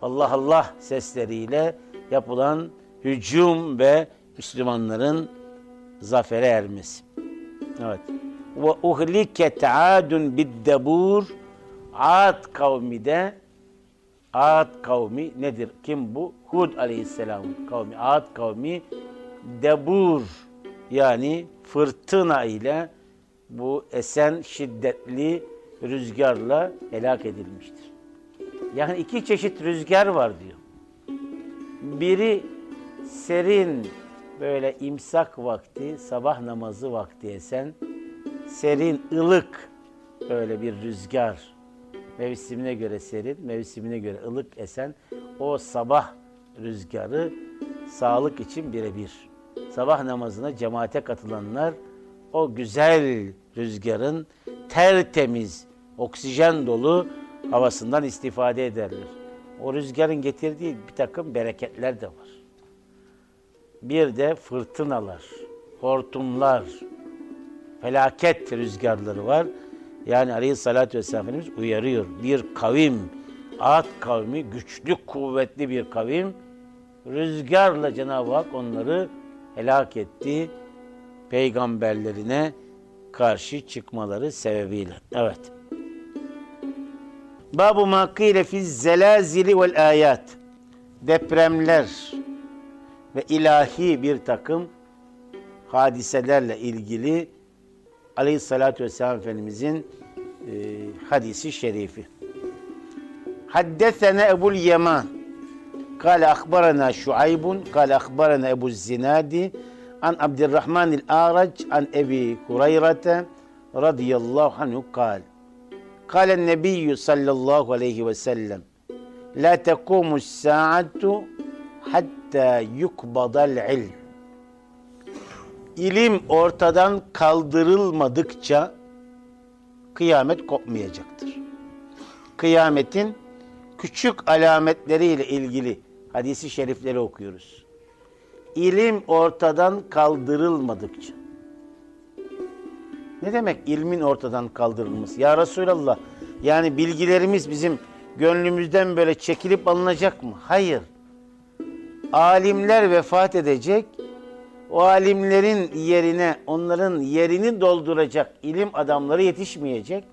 Allah Allah sesleriyle yapılan hücum ve Müslümanların zafere ermesi. Evet. Ve uhliket adun biddebur. Ad kavmi de, Ad kavmi nedir? Kim bu? Hud aleyhisselamın kavmi. Ad kavmi debur, yani fırtına ile, bu esen şiddetli rüzgarla helak edilmiştir. Yani iki çeşit rüzgar var diyor. Biri serin, böyle imsak vakti, sabah namazı vakti esen, serin, ılık böyle bir rüzgar. Mevsimine göre serin, mevsimine göre ılık esen o sabah rüzgarı sağlık için birebir. Sabah namazına cemaate katılanlar o güzel rüzgarın tertemiz, oksijen dolu havasından istifade ederler. O rüzgarın getirdiği bir takım bereketler de var. Bir de fırtınalar, hortumlar, felaket rüzgarları var. Yani Aleyhisselatü Vesselam Efendimiz uyarıyor. Bir kavim, Ad kavmi, güçlü, kuvvetli bir kavim, rüzgarla Cenab-ı Hak onları helak etti. Peygamberlerine karşı çıkmaları sebebiyle. Evet. Babu ma kîle fiz zelazili vel ayat. Depremler ve ilahi bir takım hadiselerle ilgili Aleyhisselatü Vesselam Efendimizin hadisi şerifi. Haddesene Ebul Yeman kâle akbarana Şuaybun kâle akbarana Ebu Zinadi an Abdurrahman el-A'rac an Ebi Hureyre radıyallahu anhu kâle kâle nebiyyü sallallahu aleyhi ve sellem la tekumus sa'atu hatta yukbadal ilm. İlim ortadan kaldırılmadıkça kıyamet kopmayacaktır. Kıyametin küçük alametleriyle ilgili hadisi şerifleri okuyoruz. İlim ortadan kaldırılmadıkça. Ne demek ilmin ortadan kaldırılması? Ya Resulallah, yani bilgilerimiz bizim gönlümüzden böyle çekilip alınacak mı? Hayır. Alimler vefat edecek. O alimlerin yerine, onların yerini dolduracak ilim adamları yetişmeyecek.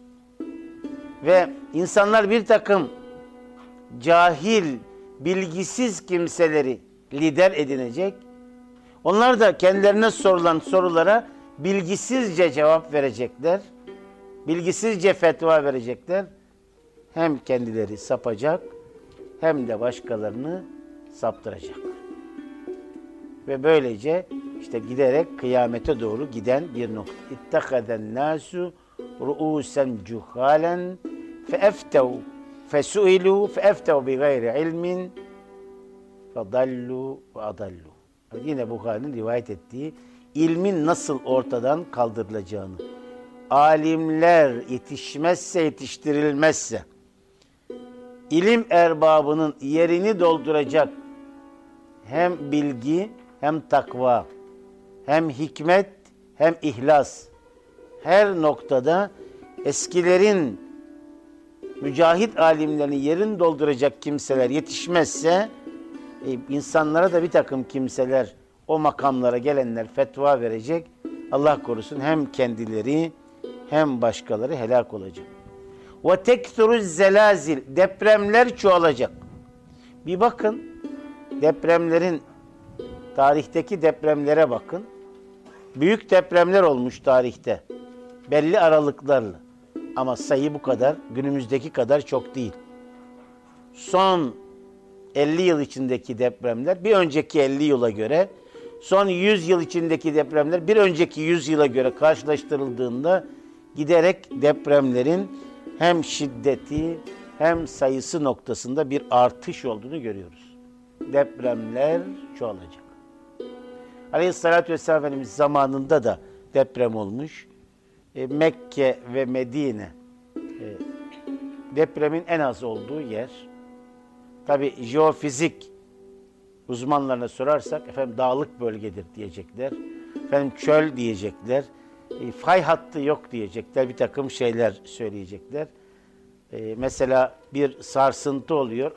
Ve insanlar bir takım cahil, bilgisiz kimseleri lider edinecek. Onlar da kendilerine sorulan sorulara bilgisizce cevap verecekler. Bilgisizce fetva verecekler. Hem kendileri sapacak, hem de başkalarını saptıracak. Ve böylece işte giderek kıyamete doğru giden bir nokta. İttehaden nasu ru'usen cuhalen feeftev fesuilu feeftev bi gayri ilmin fedallu ve adallu. Yine Bukhari'nin rivayet ettiği ilmin nasıl ortadan kaldırılacağını, alimler yetişmezse, yetiştirilmezse, ilim erbabının yerini dolduracak hem bilgi, hem takva, hem hikmet, hem ihlas, her noktada eskilerin, mücahit alimlerin yerini dolduracak kimseler yetişmezse, insanlara da bir takım kimseler, o makamlara gelenler fetva verecek. Allah korusun, hem kendileri hem başkaları helak olacak. Ve tekthuruz zelazil, depremler çoğalacak. Bir bakın, depremlerin, tarihteki depremlere bakın. Büyük depremler olmuş tarihte. Belli aralıklarla. Ama sayı bu kadar, günümüzdeki kadar çok değil. Son 50 yıl içindeki depremler, bir önceki 50 yıla göre, son 100 yıl içindeki depremler, bir önceki 100 yıla göre karşılaştırıldığında giderek depremlerin hem şiddeti hem sayısı noktasında bir artış olduğunu görüyoruz. Depremler çoğalacak. Aleyhisselatü Vesselam Efendimiz zamanında da deprem olmuş. Mekke ve Medine depremin en az olduğu yer. Tabi jeofizik uzmanlarına sorarsak efendim dağlık bölgedir diyecekler. Efendim çöl diyecekler. Fay hattı yok diyecekler. Bir takım şeyler söyleyecekler. Mesela bir sarsıntı oluyor.